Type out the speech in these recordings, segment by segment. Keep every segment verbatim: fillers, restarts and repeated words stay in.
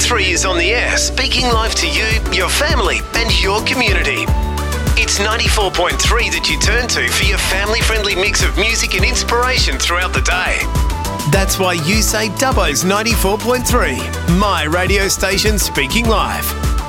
three is on the air, speaking life to you, your family and your community. It's ninety-four point three that you turn to for your family-friendly mix of music and inspiration throughout the day. That's why you say Dubbo's ninety-four point three, my radio station speaking live.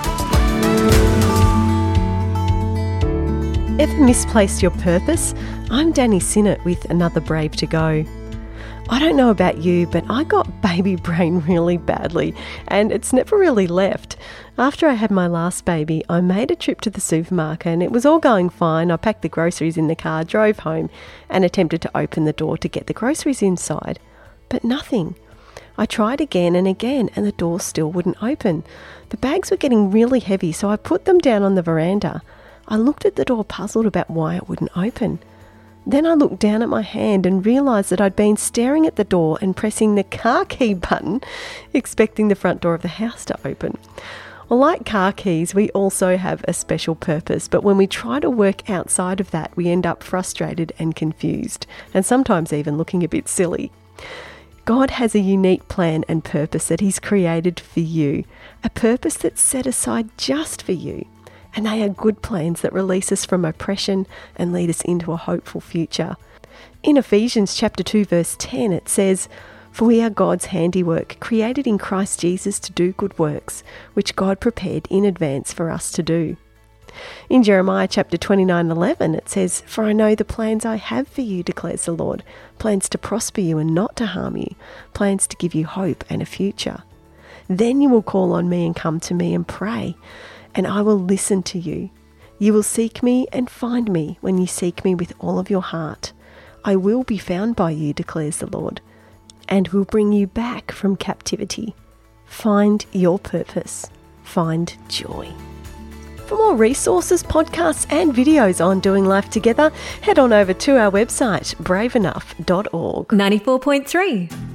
Ever misplaced your purpose? I'm Danny Sinnott with another Brave to Go. I don't know about you, but I got baby brain really badly and it's never really left. After I had my last baby, I made a trip to the supermarket and it was all going fine. I packed the groceries in the car, drove home and attempted to open the door to get the groceries inside, but nothing. I tried again and again and the door still wouldn't open. The bags were getting really heavy, so I put them down on the veranda. I looked at the door puzzled about why it wouldn't open. Then I looked down at my hand and realised that I'd been staring at the door and pressing the car key button, expecting the front door of the house to open. Well, like car keys, we also have a special purpose, but when we try to work outside of that, we end up frustrated and confused, and sometimes even looking a bit silly. God has a unique plan and purpose that He's created for you, a purpose that's set aside just for you. And they are good plans that release us from oppression and lead us into a hopeful future. In Ephesians chapter two verse ten it says, "For we are God's handiwork, created in Christ Jesus to do good works, which God prepared in advance for us to do." In Jeremiah chapter twenty-nine eleven it says, "For I know the plans I have for you, declares the Lord, plans to prosper you and not to harm you, plans to give you hope and a future. Then you will call on me and come to me and pray, and I will listen to you. You will seek me and find me when you seek me with all of your heart. I will be found by you, declares the Lord, and will bring you back from captivity. Find your purpose. Find joy." For more resources, podcasts and videos on doing life together, head on over to our website, brave enough dot org. ninety-four point three